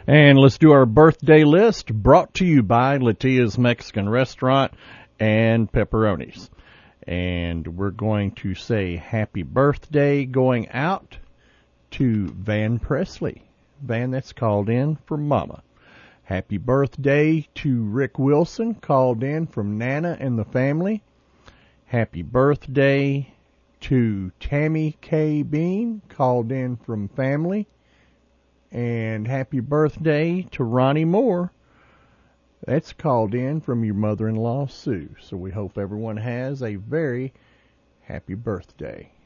And let's do our birthday list, brought to you by Latia's Mexican Restaurant and Pepperonis. And we're going to say happy birthday going out to Van Presley. Van, that's called in from Mama. Happy birthday to Rick Wilson, called in from Nana and the family. Happy birthday to Tammy K. Bean, called in from family. And happy birthday to Ronnie Moore. That's called in from your mother-in-law, Sue. So we hope everyone has a very happy birthday.